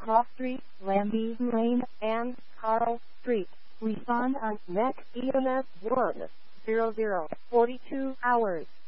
Cross Street, Lambie Lane, and Carl Street. Respond on next EMS 100 42 hours.